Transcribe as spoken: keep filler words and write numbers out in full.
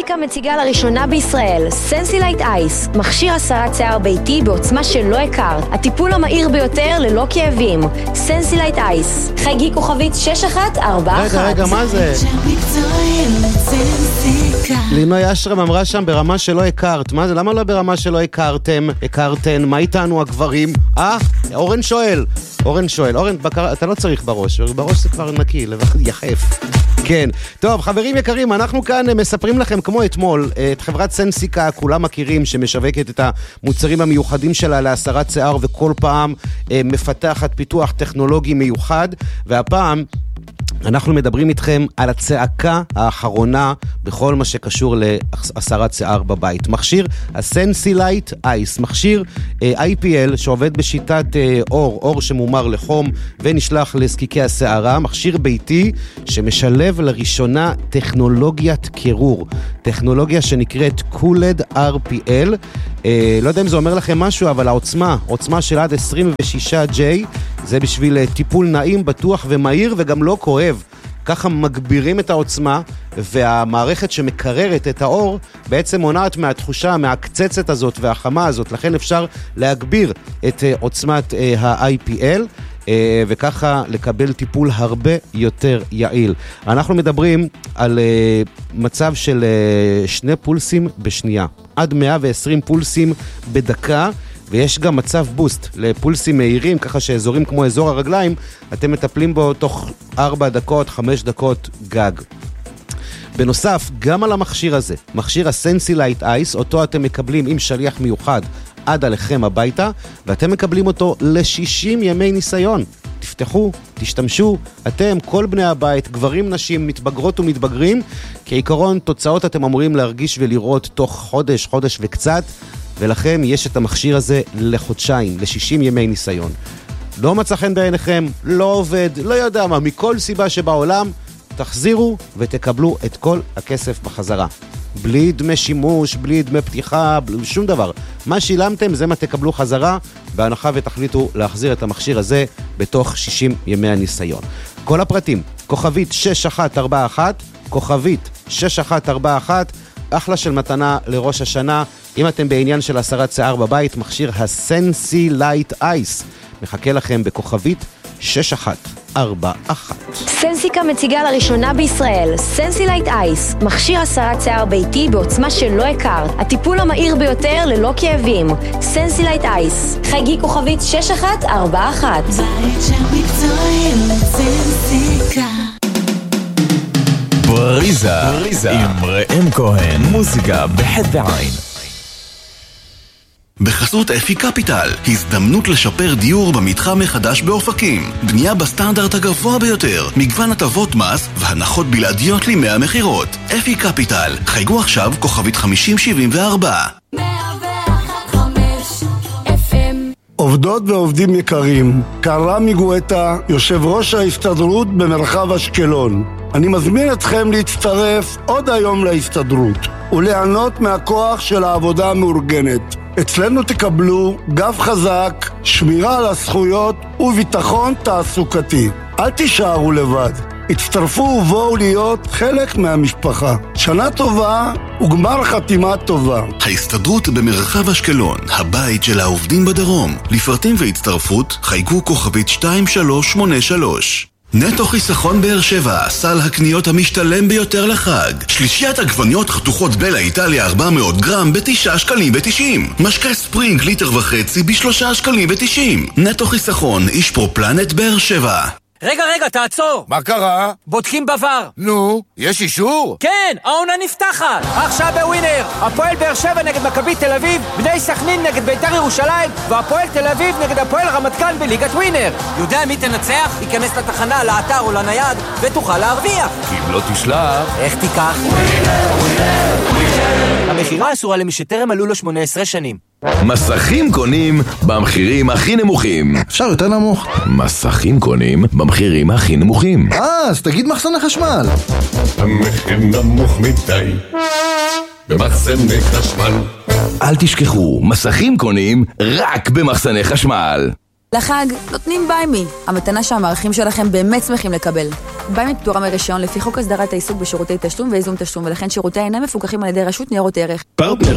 סנסיקה מציגה לראשונה בישראל סנסילייט אייס, מכשיר הסרת שיער ביתי בעוצמה שלא הכרת, הטיפול המהיר ביותר ללא כאבים. סנסילייט אייס, חייגי כוכבית שש אחת ארבע אחת. רגע, רגע, מה זה? לינוי אשרם אמרה שם ברמה שלא הכרת. מה זה? למה לא ברמה שלא הכרתם? הכרתן? מה איתנו הגברים? אה? אורן שואל. אורן שואל. אורן, בקר... אתה לא צריך בראש. בראש זה כבר נקי, יחף. כן. טוב, חברים יקרים, אנחנו כאן מספרים לכם כמו אתמול את חברת סנסיקה, כולם מכירים, שמשווקת את המוצרים המיוחדים שלה להסרת שיער, וכל פעם מפתחת פיתוח טכנולוגי מיוחד, והפעם אנחנו מדברים איתכם על הצעקה האחרונה בכל מה שקשור להסרת שיער בבית. מכשיר הסנסילייט אייס, מכשיר איי פי אל שעובד בשיטת אור, אור שמומר לחום ונשלח לזקיקי השערה, מכשיר ביתי שמשלב לראשונה טכנולוגיית קירור, טכנולוגיה שנקראת קולד אר פי אל. לא יודע אם זה אומר לכם משהו, אבל העוצמה, עוצמה של עד עשרים ושישה ג'יי, זה בשביל טיפול נעים, בטוח ומהיר וגם לא כואב. ככה מגבירים את העוצמה, והמערכת שמקררת את האור בעצם מונעת מהתחושה, מהקצצת הזאת והחמה הזאת, לכן אפשר להגביר את עוצמת ה-איי פי אל, וככה לקבל טיפול הרבה יותר יעיל. אנחנו מדברים על מצב של שני פולסים בשנייה, עד מאה ועשרים פולסים בדקה, ויש גם מצב בוסט לפולסים מהירים, ככה שאזורים כמו אזור הרגליים, אתם מטפלים בו תוך ארבע דקות, חמש דקות גג. בנוסף, גם על המכשיר הזה, מכשיר הסנסילייט אייס, אותו אתם מקבלים עם שליח מיוחד עד עליכם הביתה, ואתם מקבלים אותו ל-שישים ימי ניסיון. תפתחו, תשתמשו, אתם, כל בני הבית, גברים, נשים, מתבגרות ומתבגרים, כעיקרון תוצאות אתם אמורים להרגיש ולראות תוך חודש, חודש וקצת, ולכם יש את המכשיר הזה לחודשיים, ל-שישים ימי ניסיון. לא מצא חן בעיניכם, לא עובד, לא יודע מה, מכל סיבה שבעולם, תחזירו ותקבלו את כל הכסף בחזרה. בלי דמי שימוש, בלי דמי פתיחה, בלי שום דבר. מה שילמתם זה מה תקבלו חזרה, בהנחה ותחליטו להחזיר את המכשיר הזה בתוך שישים ימי הניסיון. כל הפרטים, כוכבית שש אחת ארבע אחת, כוכבית שש אחת ארבע אחת, אחלה של מתנה לראש השנה. אם אתם בעניין של הסרת שיער בבית, מכשיר הסנסילייט אייס מחכה לכם בכוכבית שש אחת ארבע אחת. סנסיקה מציגה לראשונה בישראל סנסילייט אייס, מכשיר הסרת שיער ביתי בעוצמה שלא הכרת, הטיפול המהיר ביותר ללא כאבים. סנסילייט אייס, חייגי כוכבית שש אחת ארבע אחת. בית של מקצועים סנסיקה. בריזה, בריזה עם ראם כהן, מוזיקה בחד ועין. בחסות אפי קפיטל, הזדמנות לשפר דיור במתחם מחדש באופקים. בנייה בסטנדרט הגבוה ביותר, מגוון הטבות מס והנחות בלעדיות לימי המחירות. אפי קפיטל, חייגו עכשיו כוכבית חמישים שבעים וארבע. עובדות ועובדים יקרים, קרמי גואטה, יושב ראש ההסתדרות במרחב אשקלון. אני מזמין אתכם להצטרף עוד היום להסתדרות וליהנות מהכוח של העבודה המאורגנת. אצלנו תקבלו גב חזק, שמירה על הזכויות וביטחון תעסוקתי. אל תישארו לבד, הצטרפו ובואו להיות חלק מהמשפחה. שנה טובה וגמר חתימה טובה. ההסתדרות במרחב אשקלון, הבית של העובדים בדרום. לפרטים והצטרפות חייגו כוכבית שתיים שלוש שמונה שלוש. נטו חיסכון באר שבע, סל הקניות המשתלם ביותר לחג. שלישיית עגבניות חתוכות בלה איטליה ארבע מאות גרם בתשעה שקלים ותשעים. משקה ספרינג ליטר וחצי בשלושה שקלים ותשעים. נטו חיסכון, איש פרופלנט באר שבע. רגע, רגע, תעצור. מה קרה? בודקים בבר. נו, יש אישור? כן, העונה נפתחת. עכשיו בווינר. הפועל באר שבע נגד מכבי תל אביב, בני סכנין נגד בית"ר ירושלים, והפועל תל אביב נגד הפועל רמת גן בליגת ווינר. יודע מי תנצח? ייכנס לתחנה, לאתר או לנייד, ותוכל להרוויח. כי אם לא תשלח... איך תיקח? ווינר, ווינר, ווינר. המחירה אסורה למי שטרם מלאו לו שמונה עשרה שנים. מסכים קונים במחירים הכי נמוכים. אפשר יותר נמוך. מסכים קונים במחירים הכי נמוכים. אה, אז תגיד מחסני חשמל. המחיר נמוך מדי במחסני חשמל. אל תשכחו, מסכים קונים רק במחסני חשמל. לחג נותנים ביי מי, המתנה שהמערכים שלכם באמת שמחים לקבל. בהם פטורה מרישיון לפי חוק הסדרת העיסוק בשירותי תשלום ואיזון תשלום, ולכן שירותי אינם מפוקחים על ידי רשות ניירות ערך. פרטנר